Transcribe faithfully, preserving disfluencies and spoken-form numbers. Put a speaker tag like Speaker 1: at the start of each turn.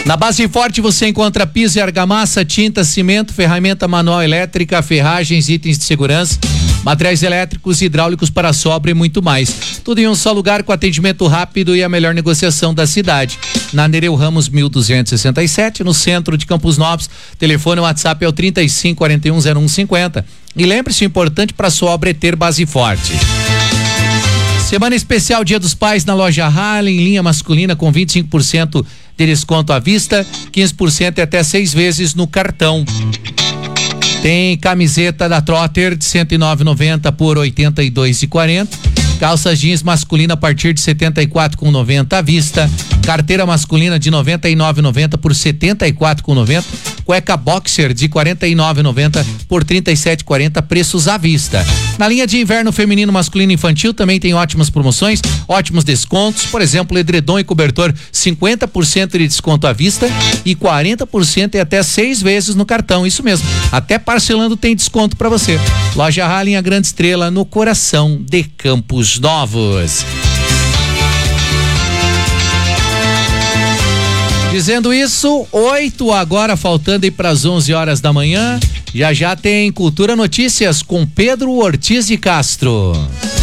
Speaker 1: Na Base Forte você encontra piso e argamassa, tinta, cimento, ferramenta manual elétrica, ferragens, itens de segurança, materiais elétricos, hidráulicos para sobra e muito mais. Tudo em um só lugar com atendimento rápido e a melhor negociação da cidade. Na Nereu Ramos mil duzentos e sessenta e sete, no centro de Campos Novos. Telefone e WhatsApp é o trinta e cinco, quarenta e um, zero um cinquenta. E lembre-se, o importante para sua obra é ter Base Forte. Semana especial Dia dos Pais na loja Harley, linha masculina com vinte e cinco por cento de desconto à vista, quinze por cento e até seis vezes no cartão. Tem camiseta da Trotter de cento e nove reais e noventa centavos por oitenta e dois reais e quarenta centavos. Calça jeans masculina a partir de setenta e quatro reais e noventa centavos à vista. Carteira masculina de noventa e nove reais e noventa centavos por setenta e quatro reais e noventa centavos. Cueca boxer de quarenta e nove reais e noventa centavos por trinta e sete reais e quarenta centavos, preços à vista. Na linha de inverno feminino, masculino e infantil também tem ótimas promoções, ótimos descontos. Por exemplo, edredom e cobertor cinquenta por cento de desconto à vista e quarenta por cento e até seis vezes no cartão. Isso mesmo, até parcelando tem desconto para você. Loja Harley, a grande estrela no coração de Campos Novos. Dizendo isso, oito agora, faltando aí para as onze horas da manhã. Já já tem Cultura Notícias com Pedro Ortiz de Castro.